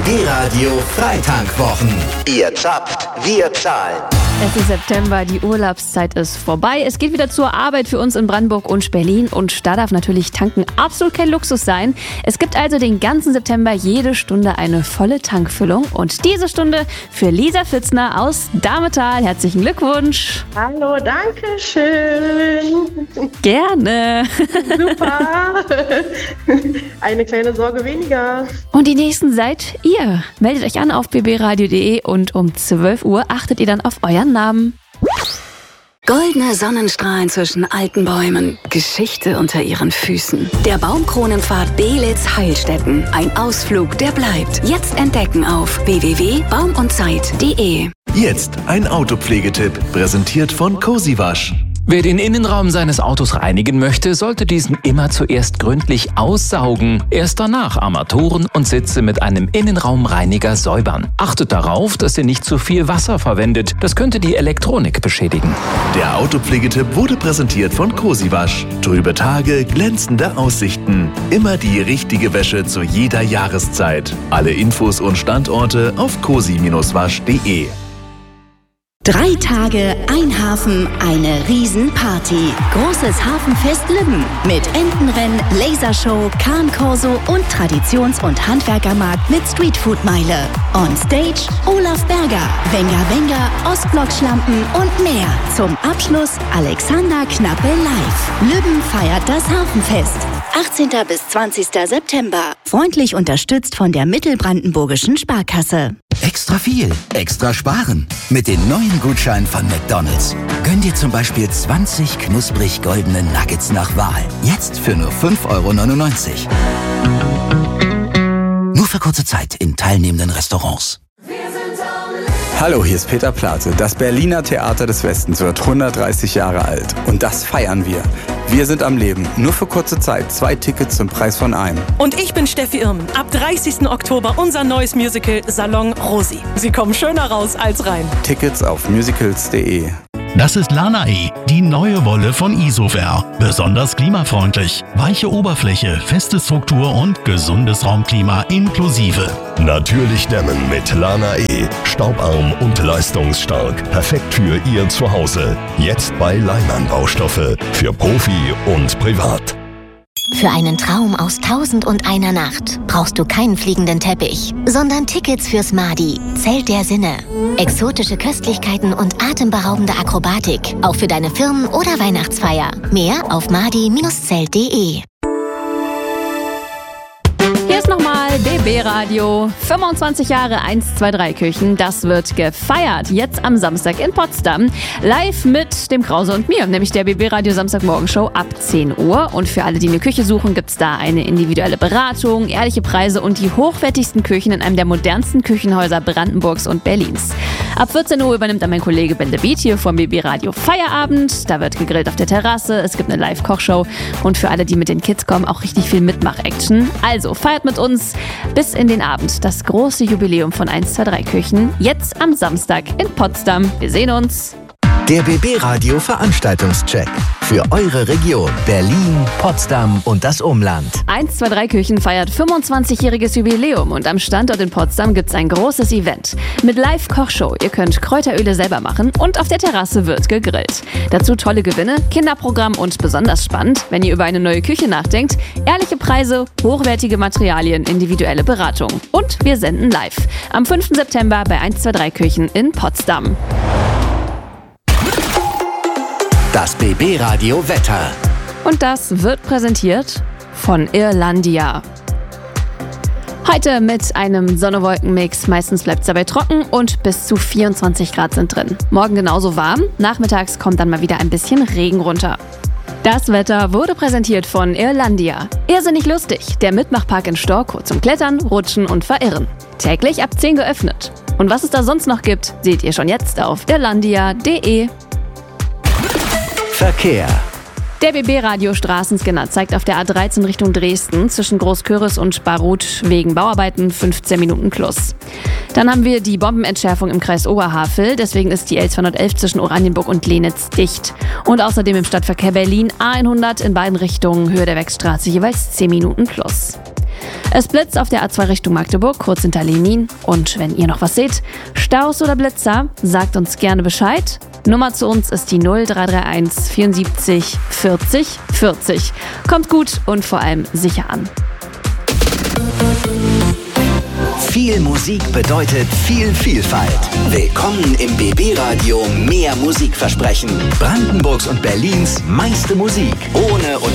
BB Radio Freitankwwochen. Ihr zapft, wir zahlen. Es ist September, die Urlaubszeit ist vorbei. Es geht wieder zur Arbeit für uns in Brandenburg und Berlin. Und da darf natürlich Tanken absolut kein Luxus sein. Es gibt also den ganzen September jede Stunde eine volle Tankfüllung. Und diese Stunde für Lisa Fitzner aus Dametal. Herzlichen Glückwunsch. Hallo, danke schön. Gerne. Super. Eine kleine Sorge weniger. Und die nächsten seid ihr. Meldet euch an auf bbradio.de und um 12 Uhr achtet ihr dann auf euren Namen. Goldene Sonnenstrahlen zwischen alten Bäumen, Geschichte unter ihren Füßen. Der Baumkronenpfad Belitz-Heilstätten. Ein Ausflug, der bleibt. Jetzt entdecken auf www.baumundzeit.de. Jetzt ein Autopflegetipp, präsentiert von Cozy Wasch. Wer den Innenraum seines Autos reinigen möchte, sollte diesen immer zuerst gründlich aussaugen. Erst danach Armaturen und Sitze mit einem Innenraumreiniger säubern. Achtet darauf, dass ihr nicht zu viel Wasser verwendet. Das könnte die Elektronik beschädigen. Der Autopflegetipp wurde präsentiert von Cozy Wasch. Trübe Tage, glänzende Aussichten. Immer die richtige Wäsche zu jeder Jahreszeit. Alle Infos und Standorte auf cozy-wasch.de. 3 Tage, ein Hafen, eine Riesenparty. Großes Hafenfest Lübben mit Entenrennen, Lasershow, Kahnkorso und Traditions- und Handwerkermarkt mit Streetfood-Meile. On Stage Olaf Berger, Wenger Wenger, Ostblock-Schlampen und mehr. Zum Abschluss Alexander Knappe live. Lübben feiert das Hafenfest. 18. bis 20. September. Freundlich unterstützt von der Mittelbrandenburgischen Sparkasse. Extra viel, extra sparen. Mit den neuen Gutscheinen von McDonald's. Gönn dir zum Beispiel 20 knusprig goldene Nuggets nach Wahl. Jetzt für nur 5,99 €. Nur für kurze Zeit in teilnehmenden Restaurants. Hallo, hier ist Peter Plate. Das Berliner Theater des Westens wird 130 Jahre alt. Und das feiern wir. Wir sind am Leben. Nur für kurze Zeit. 2 Tickets zum Preis von einem. Und ich bin Steffi Irmen. Ab 30. Oktober unser neues Musical Salon Rosi. Sie kommen schöner raus als rein. Tickets auf musicals.de. Das ist Lana E., die neue Wolle von Isover. Besonders klimafreundlich. Weiche Oberfläche, feste Struktur und gesundes Raumklima inklusive. Natürlich dämmen mit Lana E. Staubarm und leistungsstark. Perfekt für Ihr Zuhause. Jetzt bei Leimann Baustoffe. Für Profi und Privat. Für einen Traum aus 1001 Nacht brauchst du keinen fliegenden Teppich, sondern Tickets fürs Madi, Zelt der Sinne. Exotische Köstlichkeiten und atemberaubende Akrobatik, auch für deine Firmen- oder Weihnachtsfeier. Mehr auf madi-zelt.de. Hier ist nochmal BB Radio. 25 Jahre 123 Küchen, das wird gefeiert. Jetzt am Samstag in Potsdam. Live mit dem Krause und mir, nämlich der BB Radio Samstagmorgenshow ab 10 Uhr. Und für alle, die eine Küche suchen, gibt es da eine individuelle Beratung, ehrliche Preise und die hochwertigsten Küchen in einem der modernsten Küchenhäuser Brandenburgs und Berlins. Ab 14 Uhr übernimmt dann mein Kollege Ben de Beat hier vom BB Radio Feierabend. Da wird gegrillt auf der Terrasse, es gibt eine Live-Kochshow und für alle, die mit den Kids kommen, auch richtig viel Mitmach-Action. Also feiert mit uns bis in den Abend das große Jubiläum von 123 Küchen. Jetzt am Samstag in Potsdam. Wir sehen uns. Der BB Radio Veranstaltungscheck für eure Region Berlin, Potsdam und das Umland. 123 Küchen feiert 25-jähriges Jubiläum und am Standort in Potsdam gibt's ein großes Event mit Live-Kochshow. Ihr könnt Kräuteröle selber machen und auf der Terrasse wird gegrillt. Dazu tolle Gewinne, Kinderprogramm und besonders spannend, wenn ihr über eine neue Küche nachdenkt, ehrliche Preise, hochwertige Materialien, individuelle Beratung. Und wir senden live am 5. September bei 123 Küchen in Potsdam. Das BB Radio Wetter. Und das wird präsentiert von Irlandia. Heute mit einem Sonne-Wolken-Mix. Meistens bleibt es dabei trocken und bis zu 24 Grad sind drin. Morgen genauso warm. Nachmittags kommt dann mal wieder ein bisschen Regen runter. Das Wetter wurde präsentiert von Irlandia. Irrsinnig lustig. Der Mitmachpark in Storkow zum Klettern, Rutschen und Verirren. Täglich ab 10 geöffnet. Und was es da sonst noch gibt, seht ihr schon jetzt auf irlandia.de. Verkehr. Der BB-Radio Straßenscanner zeigt auf der A13 Richtung Dresden zwischen Großköris und Baruth wegen Bauarbeiten 15 Minuten plus. Dann haben wir die Bombenentschärfung im Kreis Oberhavel, deswegen ist die L211 zwischen Oranienburg und Lenitz dicht. Und außerdem im Stadtverkehr Berlin A100 in beiden Richtungen Höhe der Wechstraße jeweils 10 Minuten plus. Es blitzt auf der A2 Richtung Magdeburg, kurz hinter Lenin. Und wenn ihr noch was seht, Staus oder Blitzer, sagt uns gerne Bescheid. Nummer zu uns ist die 0331 74 40 40. Kommt gut und vor allem sicher an. Viel Musik bedeutet viel Vielfalt. Willkommen im BB-Radio Mehr Musikversprechen. Brandenburgs und Berlins meiste Musik. Ohne und